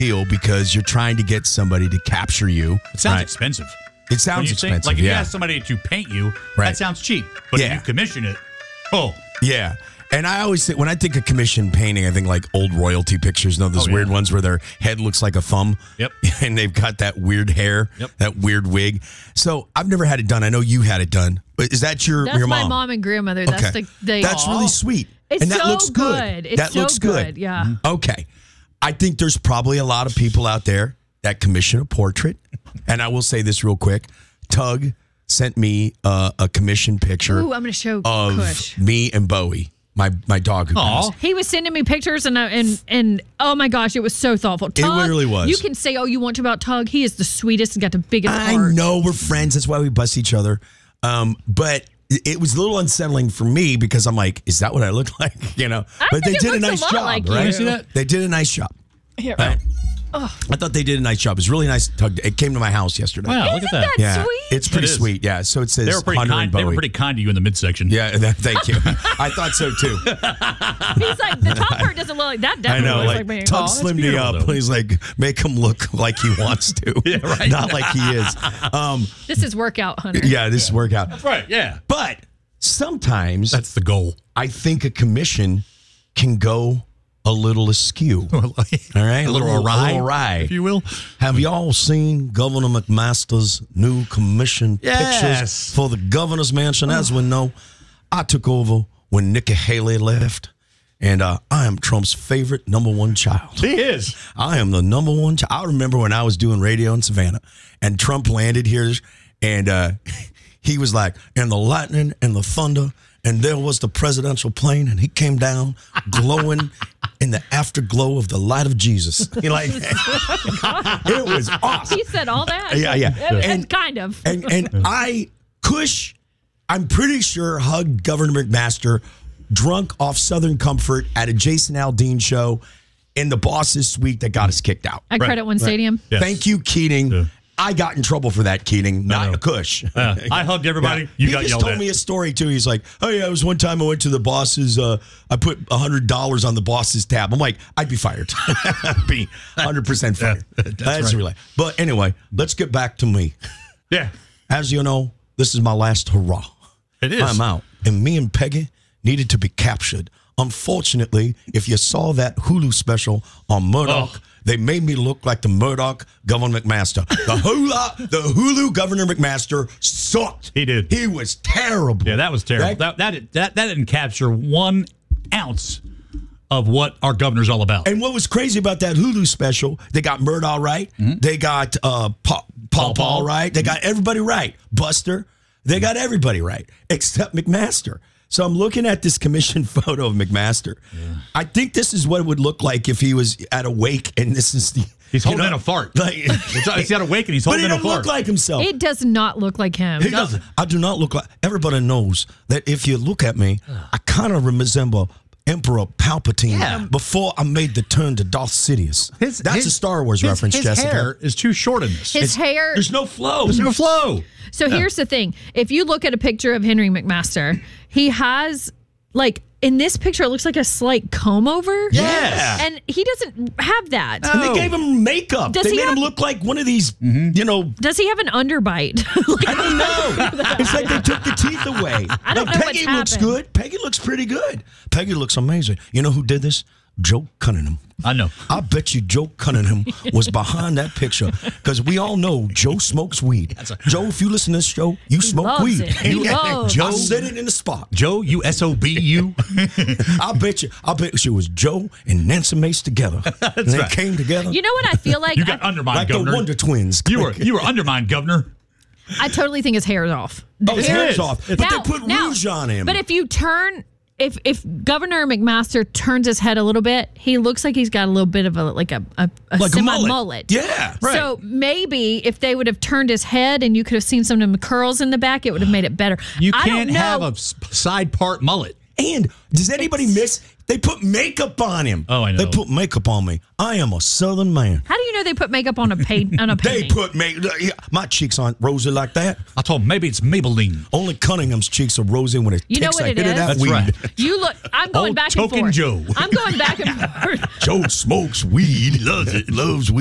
deal because you're trying to get somebody to capture you. It sounds expensive. It sounds expensive. Like if you ask somebody to paint you, that sounds cheap. But if you commission it, yeah. And I always think, when I think of commission painting, I think like old royalty pictures. You know, those weird ones where their head looks like a thumb. Yep. And they've got that weird hair, that weird wig. So I've never had it done. I know you had it done. But is that your mom? That's my mom and grandmother. That's That's really sweet. It's and that so looks good. It's that so looks good. Yeah. Okay. I think there's probably a lot of people out there that commission a portrait. And I will say this real quick. Tug sent me a commission picture Ooh, I'm going to show of Kush. me and Bowie, my dog who passed. He was sending me pictures and oh my gosh, it was so thoughtful. Tug, it literally was. You can say all you want about Tug. He is the sweetest and got the biggest heart. I know we're friends. That's why we bust each other. But it was a little unsettling for me because I'm like, is that what I look like? You know, but they did a nice job, like right? You see that? They did a nice job. Here. I thought they did a nice job. It was really nice. It came to my house yesterday. Wow, look at that. Isn't that sweet? It's pretty sweet. Yeah. So it says They were pretty Hunter and kind. Bowie. They were pretty kind to you in the midsection. Yeah. Thank you. I thought so too. He's like, the top part doesn't look like that. I Definitely know. looks Like like me. Tug slimmed me up. though. Please, like, make him look like he wants to. Yeah, right. Not like he is. This is workout, Hunter. Yeah. This is workout. That's right. Yeah. But sometimes That's the goal. I think a commission can go a little askew. All right? A little awry, if you will. Have y'all seen Governor McMaster's new commission Yes. pictures for the governor's mansion? As we know, I took over when Nikki Haley left, and I am Trump's favorite #1 child. He is. I am the #1 child. I remember when I was doing radio in Savannah, and Trump landed here, and he was like, and the lightning and the thunder, and there was the presidential plane, and he came down glowing in the afterglow of the light of Jesus. You like, it was awesome. He said all that? Yeah. And kind of. And Kush, I'm pretty sure, hugged Governor McMaster drunk off Southern Comfort at a Jason Aldean show in the boss's suite that got us kicked out. At Credit One Stadium. Yes. Thank you, Keating. Yeah. I got in trouble for that, Keating, not Kush. I hugged everybody. You got yelled at. He just told me a story, too. He's like, oh, yeah, it was one time I went to the boss's, I put $100 on the boss's tab. I'm like, I'd be fired. I'd be 100% fired. That's right. really. But anyway, let's get back to me. Yeah. As you know, this is my last hurrah. It is. I'm out. And me and Peggy needed to be captured. Unfortunately, if you saw that Hulu special on Murdoch, they made me look like the Murdoch Governor McMaster. The Hulu Governor McMaster sucked. He did. He was terrible. Yeah, that was terrible. That didn't capture 1 ounce of what our governor's all about. And what was crazy about that Hulu special, they got Murdoch right. Mm-hmm. They got Paul right. They got everybody right. Buster. They got everybody right except McMaster. So I'm looking at this commission photo of McMaster. Yeah. I think this is what it would look like if he was at a wake and this is the... He's holding in a fart. Like, he's at a wake and he's holding in a fart. But he doesn't look like himself. It does not look like him. He doesn't. I do not look like... Everybody knows that if you look at me, I kind of resemble Emperor Palpatine before I made the turn to Darth Sidious. That's a Star Wars reference, Jessica. His hair is too short in this. His hair... There's no flow. There's no flow. So here's the thing. If you look at a picture of Henry McMaster, he has... Like, in this picture, it looks like a slight comb over. Yes. And he doesn't have that. And they gave him makeup. They made him look like one of these, Does he have an underbite? I don't know. It's like they took the teeth away. I don't know Peggy looks good. Peggy looks pretty good. Peggy looks amazing. You know who did this? Joe Cunningham. I know. I bet you Joe Cunningham was behind that picture because we all know Joe smokes weed. Joe, if you listen to this show, you smoke weed. Joe, I said it in the spot. Joe, you SOBU. I bet you it was Joe and Nancy Mace together. And they came together. You know what I feel like? You got undermined, like Governor. the Wonder Twins. You were undermined, Governor. I totally think his hair is off. Oh, his hair is off. But Now- they put rouge on him. But if you turn... If Governor McMaster turns his head a little bit, he looks like he's got a little bit of a semi-mullet. Yeah, right. So maybe if they would have turned his head and you could have seen some of the curls in the back, it would have made it better. You can't have a side part mullet. And does anybody miss They put makeup on him. Oh, I know. They put makeup on me. I am a Southern man. How do you know they put makeup on a painting? They put makeup. My cheeks aren't rosy like that. I told him maybe it's Maybelline. Only Cunningham's cheeks are rosy when it You know takes what a it hit of is? that That's weed. right. You look. I'm going Old back and Token forth. Joe. I'm going back and forth. Joe smokes weed. Loves it. Loves weed.